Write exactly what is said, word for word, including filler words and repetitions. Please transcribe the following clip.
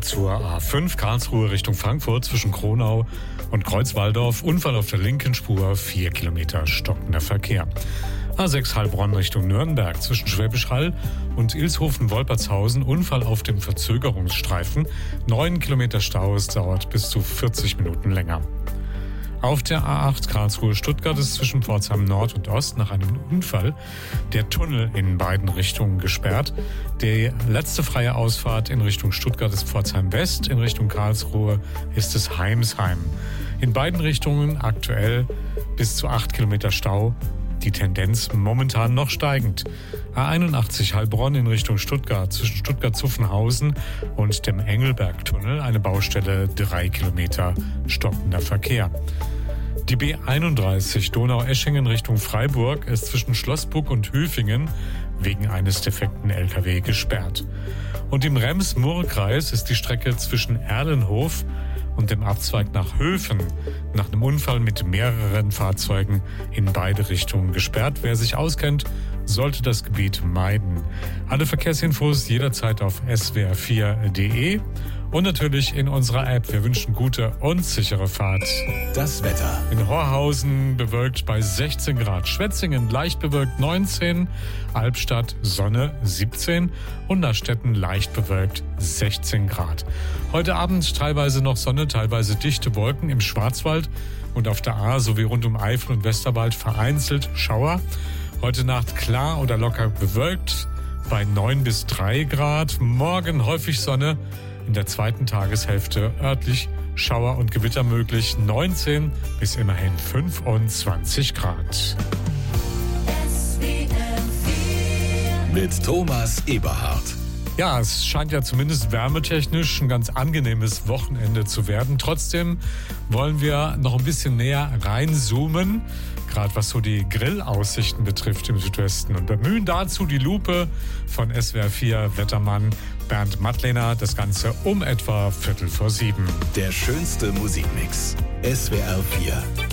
zur A fünf Karlsruhe Richtung Frankfurt zwischen Kronau und Kreuzwaldorf. Unfall auf der linken Spur, vier Kilometer stockender Verkehr. A sechs Heilbronn Richtung Nürnberg zwischen Schwäbisch Hall und Ilshofen-Wolpertshausen. Unfall auf dem Verzögerungsstreifen. neun Kilometer Stau, es dauert bis zu vierzig Minuten länger. Auf der A acht Karlsruhe-Stuttgart ist zwischen Pforzheim Nord und Ost nach einem Unfall der Tunnel in beiden Richtungen gesperrt. Die letzte freie Ausfahrt in Richtung Stuttgart ist Pforzheim West, in Richtung Karlsruhe ist es Heimsheim. In beiden Richtungen aktuell bis zu acht Kilometer Stau. Die Tendenz momentan noch steigend. A einundachtzig Heilbronn in Richtung Stuttgart zwischen Stuttgart-Zuffenhausen und dem Engelbergtunnel. Eine Baustelle, drei Kilometer stockender Verkehr. Die B einunddreißig Donau-Eschingen Richtung Freiburg ist zwischen Schlossburg und Höfingen wegen eines defekten L K W gesperrt. Und im Rems-Murr-Kreis ist die Strecke zwischen Erlenhof und dem Abzweig nach Höfen nach einem Unfall mit mehreren Fahrzeugen in beide Richtungen gesperrt. Wer sich auskennt, sollte das Gebiet meiden. Alle Verkehrsinfos jederzeit auf s w r vier punkt d e und natürlich in unserer App. Wir wünschen gute und sichere Fahrt. Das Wetter. In Horhausen bewölkt bei sechzehn Grad, Schwetzingen leicht bewölkt neunzehn, Albstadt Sonne siebzehn und Nastetten leicht bewölkt sechzehn Grad. Heute Abend teilweise noch Sonne, teilweise dichte Wolken im Schwarzwald und auf der A sowie rund um Eifel und Westerwald vereinzelt Schauer. Heute Nacht klar oder locker bewölkt bei neun bis drei Grad. Morgen häufig Sonne. In der zweiten Tageshälfte örtlich Schauer und Gewitter möglich, neunzehn bis immerhin fünfundzwanzig Grad. Mit Thomas Eberhardt. Ja, es scheint ja zumindest wärmetechnisch ein ganz angenehmes Wochenende zu werden. Trotzdem wollen wir noch ein bisschen näher reinzoomen, gerade was so die Grillaussichten betrifft im Südwesten. Und bemühen dazu die Lupe von S W R vier Wettermann Bernd Mattlehner. Das Ganze um etwa Viertel vor sieben. Der schönste Musikmix. S W R vier.